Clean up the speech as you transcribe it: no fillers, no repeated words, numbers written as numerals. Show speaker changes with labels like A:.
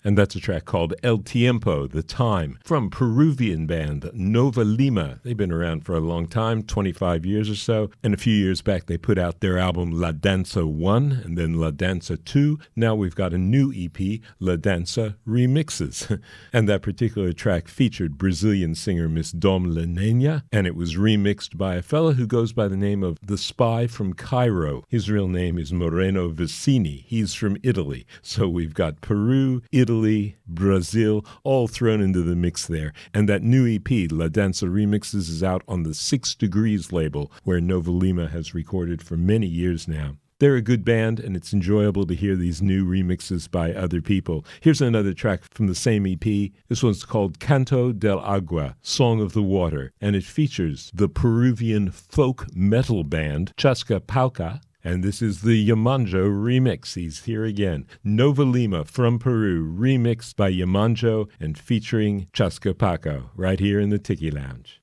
A: And that's a track called El Tiempo, The Time, from Peruvian band Nova Lima. They've been around for a long time, 25 years or so. And a few years back, they put out their album La Danza 1 and then La Danza 2. Now we've got a new EP, La Danza Remixes. And that particular track featured Brazilian singer Miss Dom Lenena, and it was remixed by a fellow who goes by the name of The Spy from Cairo. His real name is Moreno Vicini. He's from Italy. So we've got Peru, Italy, Brazil, all thrown into the mix there. And that new EP, La Danza Remixes, is out on the 6 Degrees label, where Nova Lima has recorded for many years now. They're a good band, and it's enjoyable to hear these new remixes by other people. Here's another track from the same EP. This one's called Canto del Agua, Song of the Water, and it features the Peruvian folk metal band Chascapauca. And this is the Yamanjo remix. He's here again. Nova Lima from Peru, remixed by Yamanjo and featuring Chascapauca, right here in the Tiki Lounge.